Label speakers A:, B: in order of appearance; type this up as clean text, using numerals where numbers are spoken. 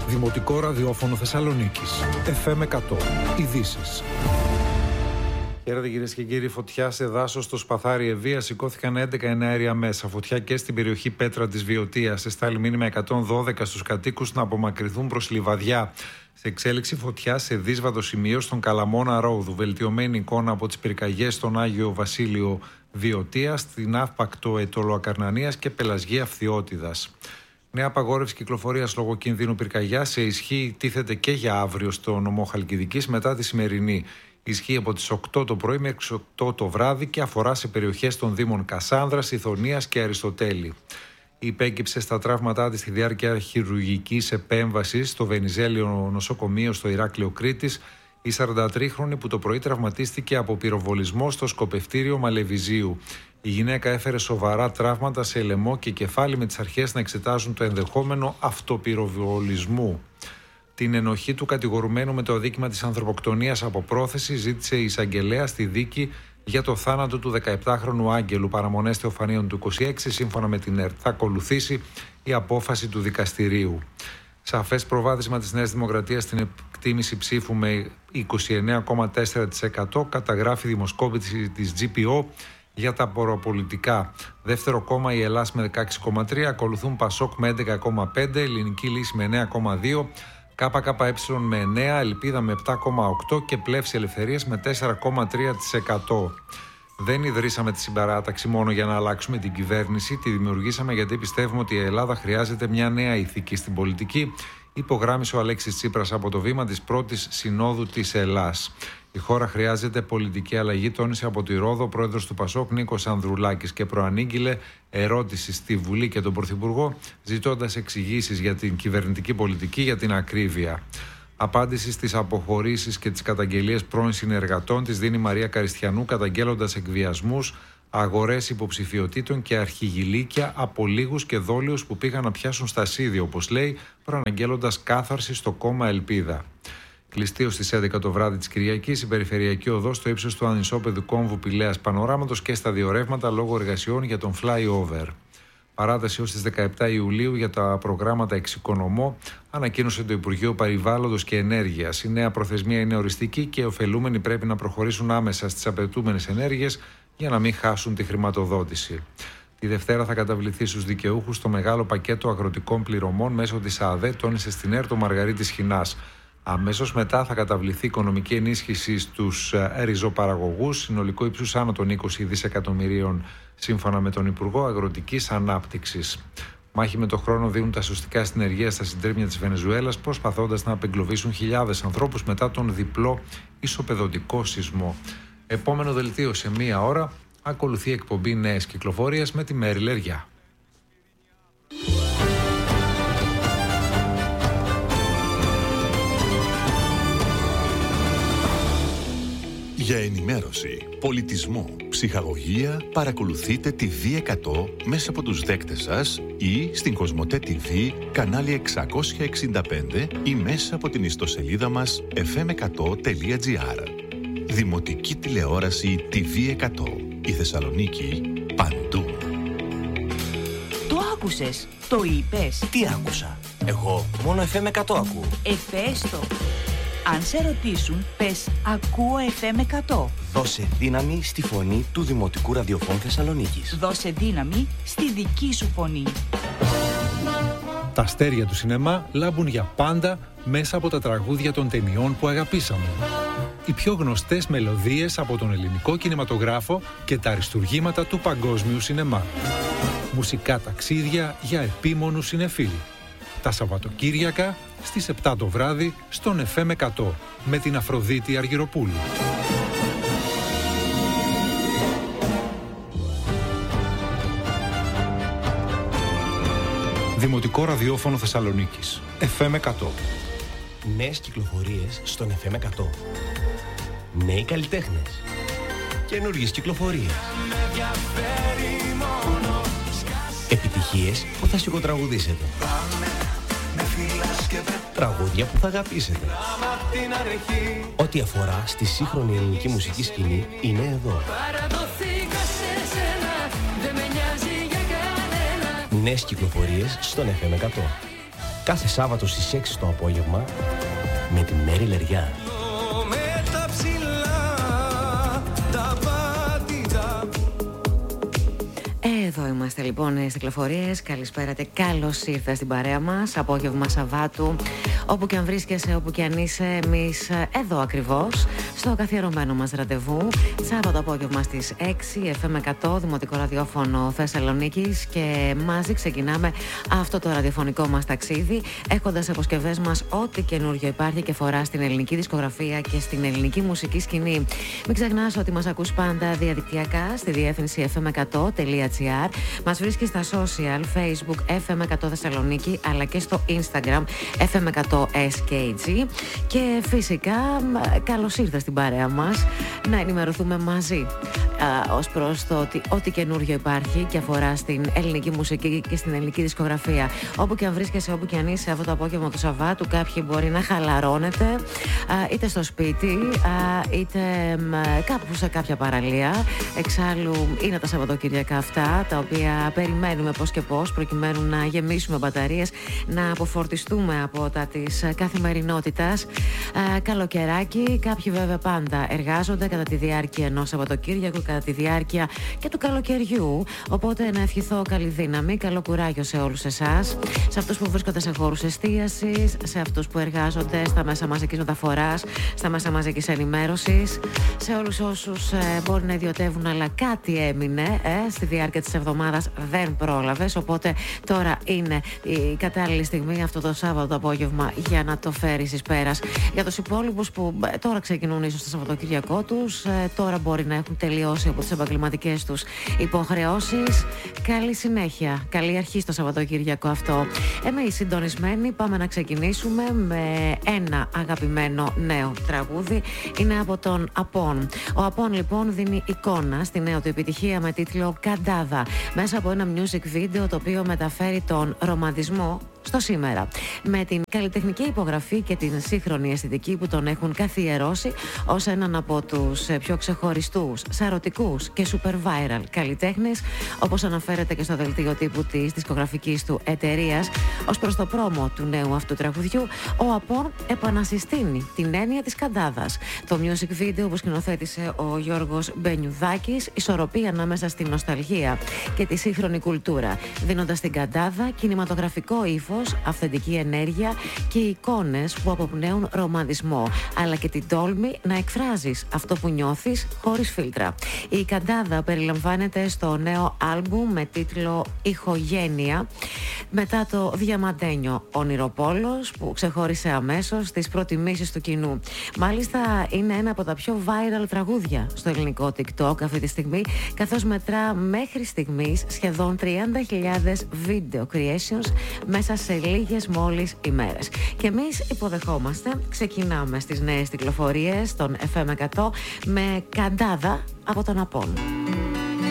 A: Δημοτικό ραδιόφωνο Θεσσαλονίκης. FM 100. Ειδήσεις. Χαίρετε κυρίες και κύριοι. Φωτιά σε δάσος στο Σπαθάρι Ευβοία. Σηκώθηκαν 11 εναέρια μέσα. Φωτιά και στην περιοχή Πέτρα της Βιωτίας. Εστάλει μήνυμα 112 στους κατοίκους να απομακρυνθούν προς Λιβαδιά. Σε εξέλιξη φωτιά σε δύσβατο σημείο στον Καλαμώνα Ρόδου. Βελτιωμένη εικόνα από τις πυρκαγιές στον Άγιο Βασίλειο Βιωτίας, στην Αύπακτο Αιτωλοακαρνανίας και Πελασγία Φθιώτιδας. Νέα απαγόρευση κυκλοφορίας λόγω κινδύνου πυρκαγιάς σε ισχύ τίθεται και για αύριο στο νομό Χαλκιδικής μετά τη σημερινή. Ισχύει από τις 8 το πρωί μέχρι τις 8 το βράδυ και αφορά σε περιοχές των Δήμων Κασάνδρας, Ιθωνίας και Αριστοτέλη. Υπέκυψε στα τραύματά της στη διάρκεια χειρουργικής επέμβασης στο Βενιζέλιο νοσοκομείο στο Ηράκλειο Κρήτης η 43χρονη που το πρωί τραυματίστηκε από πυροβολισμό στο σκοπευτήριο Μαλεβιζίου. Η γυναίκα έφερε σοβαρά τραύματα σε λαιμό και κεφάλι, με τις αρχές να εξετάζουν το ενδεχόμενο αυτοπυροβολισμού. Την ενοχή του κατηγορουμένου με το αδίκημα της ανθρωποκτονίας από πρόθεση ζήτησε η εισαγγελέα στη δίκη για το θάνατο του 17χρονου Άγγελου, παραμονές Θεοφανίων του 26, σύμφωνα με την ΕΡΤ. Θα ακολουθήσει η απόφαση του δικαστηρίου. Σαφές προβάδισμα της Νέας Δημοκρατίας στην εκτίμηση ψήφου με 29,4% καταγράφει δημοσκόπηση της GPO για τα προαπολιτικά. Δεύτερο κόμμα η Ελλάς με 16,3%, ακολουθούν Πασόκ με 11,5%, Ελληνική Λύση με 9,2%, ΚΚΕ με 9%, Ελπίδα με 7,8% και Πλεύση Ελευθερίας με 4,3%. Δεν ιδρύσαμε τη συμπαράταξη μόνο για να αλλάξουμε την κυβέρνηση, τη δημιουργήσαμε γιατί πιστεύουμε ότι η Ελλάδα χρειάζεται μια νέα ηθική στην πολιτική, υπογράμμισε ο Αλέξης Τσίπρας από το βήμα της πρώτης συνόδου της Ελλάς. Η χώρα χρειάζεται πολιτική αλλαγή, τόνισε από τη Ρόδο ο πρόεδρος του Πασόκ Νίκος Ανδρουλάκης και προανήγγειλε ερώτηση στη Βουλή και τον Πρωθυπουργό, ζητώντας εξηγήσεις για την κυβερνητική πολιτική, για την ακρίβεια. Απάντηση στις αποχωρήσεις και τις καταγγελίες πρώην συνεργατών της δίνει η Μαρία Καριστιανού, καταγγέλλοντας εκβιασμούς, αγορές υποψηφιωτήτων και αρχηγηλίκια από λίγους και δόλιους που πήγαν να πιάσουν στασίδι, όπως λέει, προαναγγέλλοντας κάθαρση στο κόμμα Ελπίδα. Κλειστή ως τις 11 το βράδυ της Κυριακής, η περιφερειακή οδός στο ύψος του ανισόπεδου κόμβου Πηλαίας Πανοράματος και στα διορεύματα λόγω εργασιών για τον flyover. Παράταση ως τις 17 Ιουλίου για τα προγράμματα εξοικονομώ, ανακοίνωσε το Υπουργείο Περιβάλλοντος και Ενέργειας. Η νέα προθεσμία είναι οριστική και οι ωφελούμενοι πρέπει να προχωρήσουν άμεσα στις απαιτούμενες ενέργειες για να μην χάσουν τη χρηματοδότηση. Τη Δευτέρα θα καταβληθεί στους δικαιούχους το μεγάλο πακέτο αγροτικών πληρωμών μέσω της ΑΔΕ, τόνισε στην ΕΡΤ ο Μαργαρίτης Χινάς. Αμέσως μετά θα καταβληθεί οικονομική ενίσχυση στους ριζοπαραγωγούς, συνολικό ύψους άνω των 20 δισεκατομμυρίων, σύμφωνα με τον Υπουργό Αγροτικής Ανάπτυξης. Μάχη με το χρόνο δίνουν τα σωστικά συνεργεία στα συντρίμμια της Βενεζουέλας, προσπαθώντας να απεγκλωβίσουν χιλιάδες ανθρώπους μετά τον διπλό ισοπεδωτικό σεισμό. Επόμενο δελτίο σε μία ώρα, ακολουθεί εκπομπή Νέες Κυκλοφορίες με τη Μέρη Λεριά.
B: Για ενημέρωση, πολιτισμό, ψυχαγωγία, παρακολουθείτε τη V100 μέσα από τους δέκτες σας ή στην Κοσμοτέ TV, κανάλι 665 ή μέσα από την ιστοσελίδα μας fm100.gr. Δημοτική τηλεόραση TV100. Η Θεσσαλονίκη παντού.
C: Το άκουσες, το είπες.
D: Τι άκουσα? Εγώ μόνο FM100 ακούω.
C: Πες το. Αν σε ρωτήσουν, πες ακούω FM100.
D: Δώσε δύναμη στη φωνή του Δημοτικού Ραδιοφώνου Θεσσαλονίκης.
C: Δώσε δύναμη στη δική σου φωνή.
A: Τα αστέρια του σινεμά λάμπουν για πάντα μέσα από τα τραγούδια των ταινιών που αγαπήσαμε. Οι πιο γνωστές μελωδίες από τον ελληνικό κινηματογράφο και τα αριστουργήματα του παγκόσμιου σινεμά. Μουσικά ταξίδια για επίμονους συνεφίλ. Τα Σαββατοκύριακα στις 7 το βράδυ στον FM100 με την Αφροδίτη Αργυροπούλου. Δημοτικό ραδιόφωνο Θεσσαλονίκης. FM100.
D: Νέες κυκλοφορίες στον FM100. Νέοι καλλιτέχνες. Καινούργιες κυκλοφορίες. Επιτυχίες που θα σιγοτραγουδήσετε. Τραγούδια που θα αγαπήσετε. Ό,τι αφορά στη σύγχρονη ελληνική μουσική σκηνή είναι εδώ. Νέες κυκλοφορίες στον FM100. κάθε Σάββατο στις 6 το απόγευμα με τη Μέρη Λεριά.
E: Εδώ είμαστε λοιπόν στις κυκλοφορίες. Καλησπέρα και καλώς ήρθα στην παρέα μας. Απόγευμα Σαββάτου. Όπου και αν βρίσκεσαι, όπου και αν είσαι, εμείς εδώ ακριβώς, στο καθιερωμένο μας ραντεβού. Σάββατο απόγευμα στις 6, FM 100, Δημοτικό Ραδιόφωνο Θεσσαλονίκης. Και μαζί ξεκινάμε αυτό το ραδιοφωνικό μας ταξίδι, έχοντας αποσκευές μας ό,τι καινούριο υπάρχει και φορά στην ελληνική δισκογραφία και στην ελληνική μουσική σκηνή. Μην ξεχνάς ότι μας ακούς πάντα διαδικτυακά στη διεύθυνση fm100.gr. Μας βρίσκεις στα social, Facebook FM100 Θεσσαλονίκη, αλλά και στο Instagram FM100SKG. Και φυσικά καλώς ήρθες στην παρέα μας να ενημερωθούμε μαζί ως προς το ότι ό,τι καινούριο υπάρχει και αφορά στην ελληνική μουσική και στην ελληνική δισκογραφία. Όπου και αν βρίσκεσαι, όπου και αν είσαι αυτό το απόγευμα του Σαββάτου, κάποιοι μπορεί να χαλαρώνετε είτε στο σπίτι είτε κάπου σε κάποια παραλία. Εξάλλου είναι τα Σαββατοκυριακά αυτά, τα οποία περιμένουμε πώς και πώς προκειμένου να γεμίσουμε μπαταρίες, να αποφορτιστούμε από τα της καθημερινότητας. Καλοκαιράκι, κάποιοι βέβαια πάντα εργάζονται κατά τη διάρκεια ενός Σαββατοκύριακου, κατά τη διάρκεια και του καλοκαιριού. Οπότε να ευχηθώ καλή δύναμη, καλό κουράγιο σε όλους εσάς, σε αυτούς που βρίσκονται σε χώρους εστίασης, σε αυτούς που εργάζονται στα μέσα μαζικής μεταφοράς, στα μέσα μαζικής ενημέρωσης, σε όλους όσους μπορεί να ιδιωτεύουν αλλά κάτι έμεινε στη διάρκεια της εβδομάδας, δεν πρόλαβες. Οπότε τώρα είναι η κατάλληλη στιγμή, αυτό το Σάββατο το απόγευμα, για να το φέρεις εις πέρας. Για τους υπόλοιπους που τώρα ξεκινούν ίσως το Σαββατοκύριακό τους, τώρα μπορεί να έχουν τελειώσει από τις επαγγελματικές τους υποχρεώσεις, καλή συνέχεια, καλή αρχή στο Σαββατοκύριακο αυτό. Εμείς συντονισμένοι πάμε να ξεκινήσουμε με ένα αγαπημένο νέο τραγούδι. Είναι από τον Απών. Ο Απών λοιπόν δίνει εικόνα στη νέα του επιτυχία με τίτλο Καντάδα, μέσα από ένα music video το οποίο μεταφέρει τον ρομαντισμό στο σήμερα, με την καλλιτεχνική υπογραφή και την σύγχρονη αισθητική που τον έχουν καθιερώσει ως έναν από τους πιο ξεχωριστούς, σαρωτικούς και super viral καλλιτέχνες, όπως αναφέρεται και στο δελτίο τύπου της δισκογραφικής του εταιρείας. Ως προς το πρόμο του νέου αυτού τραγουδιού, ο Απών επανασυστήνει την έννοια της καντάδας. Το music video που σκηνοθέτησε ο Γιώργος Μπενιουδάκης ισορροπεί ανάμεσα στη νοσταλγία και τη σύγχρονη κουλτούρα, δίνοντας στην καντάδα κινηματογραφικό ύφος, αυθεντική ενέργεια και εικόνες που αποπνέουν ρομαντισμό, αλλά και την τόλμη να εκφράζεις αυτό που νιώθεις χωρίς φίλτρα. Η καντάδα περιλαμβάνεται στο νέο άλμπουμ με τίτλο Ηχογένεια, μετά το διαμαντένιο Ονειροπόλος που ξεχώρισε αμέσως τις προτιμήσεις του κοινού. Μάλιστα είναι ένα από τα πιο viral τραγούδια στο ελληνικό TikTok αυτή τη στιγμή, καθώς μετρά μέχρι στιγμής σχεδόν 30.000 video creations μέσα σε λίγες μόλις ημέρες. Και εμείς υποδεχόμαστε, ξεκινάμε στις νέες κυκλοφορίες των FM 100 με Καντάδα από τον Απών.